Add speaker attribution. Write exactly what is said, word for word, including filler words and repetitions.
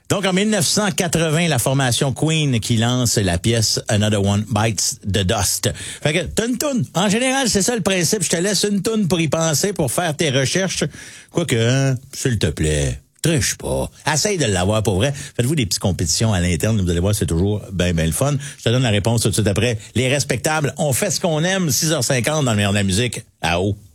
Speaker 1: Donc, en dix-neuf cent quatre-vingts, la formation Queen qui lance la pièce Another One Bites the Dust. Fait que, t'as une toune. En général, c'est ça le principe. Je te laisse une toune pour y penser, pour faire tes recherches. Quoique, hein, s'il te plaît, triche pas. Essaye de l'avoir pour vrai. Faites-vous des petites compétitions à l'interne. Vous allez voir, c'est toujours bien, bien le fun. Je te donne la réponse tout de suite après. Les respectables, on fait ce qu'on aime. six heures cinquante dans le meilleur de la musique. À haut.